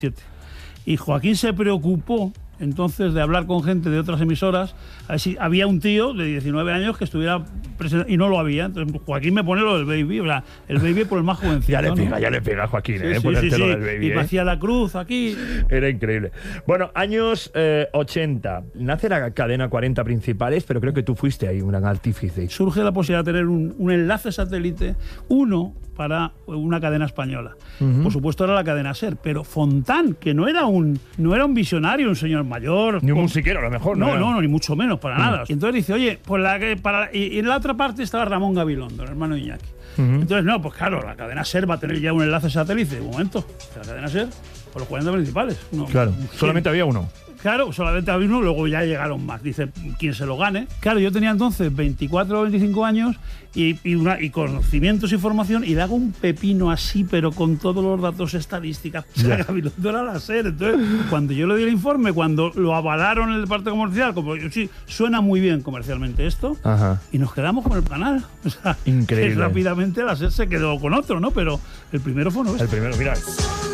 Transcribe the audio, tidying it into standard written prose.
Y Joaquín se preocupó entonces de hablar con gente de otras emisoras a ver si había un tío de 19 años que estuviera presente, y no lo había. Entonces Joaquín me pone lo del Baby, o sea, el Baby por el más jovencito. Ya le pega a Joaquín, sí, ponerte lo del sí. Baby. Y me hacía la cruz aquí. Era increíble. Bueno, años 80. Nace la cadena 40 principales, pero creo que tú fuiste ahí un gran artífice. Surge la posibilidad de tener un enlace satélite, uno para una cadena española. Por supuesto era la cadena SER, pero Fontán, que no era un visionario, un señor mayor. Ni un musiquero, a lo mejor. No, ni mucho menos, para nada. Y entonces dice, oye, pues y en la otra parte estaba Ramón Gabilondo, el hermano de Iñaki. Entonces, no, pues claro, la cadena SER va a tener ya un enlace satélite. Un momento, la cadena SER, por los 40 principales. No, claro, solamente había uno. Claro, solamente había uno, luego ya llegaron más. Dice, quien se lo gane. Claro, yo tenía entonces 24 o 25 años y conocimientos y formación, y le hago un pepino así, pero con todos los datos estadísticas. O sea, Gabilondo era la SER. Entonces, cuando yo le di el informe, cuando lo avalaron en el parte comercial, como sí, suena muy bien comercialmente esto, y nos quedamos con el canal. O sea, increíble. Rápidamente la SER se quedó con otro, ¿no? Pero el primero fue nuestro. El primero, mira.